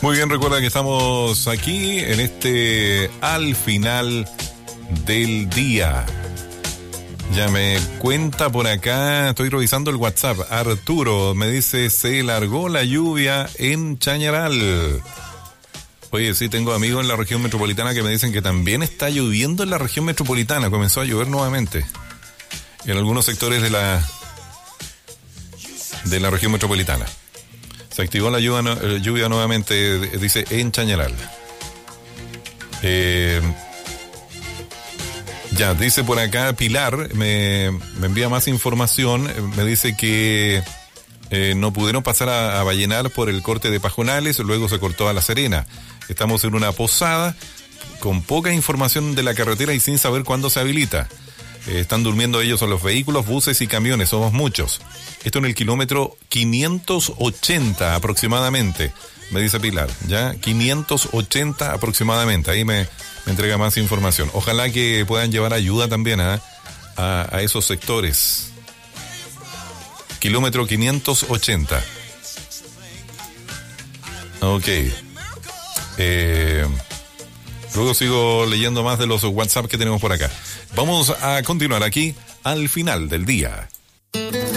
Muy bien, recuerda que estamos aquí en al final del día. Ya me cuenta por acá, estoy revisando el WhatsApp. Arturo me dice, se largó la lluvia en Chañaral. Oye, sí, tengo amigos en la región metropolitana que me dicen que también está lloviendo en la región metropolitana. Comenzó a llover nuevamente en algunos sectores de la región metropolitana. Se activó la lluvia nuevamente, dice, en Chañaral. Ya, dice por acá Pilar, me envía más información, me dice que no pudieron pasar a Vallenar por el corte de Pajonales, luego se cortó a La Serena. Estamos en una posada con poca información de la carretera y sin saber cuándo se habilita. Están durmiendo ellos en los vehículos, buses y camiones, somos muchos. Esto en el kilómetro 580 aproximadamente, me dice Pilar, ya, 580 aproximadamente, ahí me entrega más información. Ojalá que puedan llevar ayuda también a esos sectores. Kilómetro 580. Ok. Luego sigo leyendo más de los WhatsApp que tenemos por acá. Vamos a continuar aquí al final del día.